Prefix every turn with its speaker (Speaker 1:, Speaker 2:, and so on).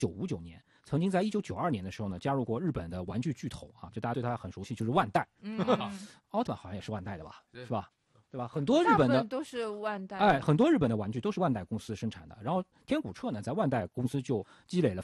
Speaker 1: 1959年，曾经在1992年的时候呢，加入过日本的玩具巨头啊，就大家对它很熟悉，就是万代。奥特曼好像也是万代的吧，是吧？对吧？很多日本的
Speaker 2: 都是万代，
Speaker 1: 很多日本的玩具都是万代公司生产的。然后天谷彻呢，在万代公司就积累了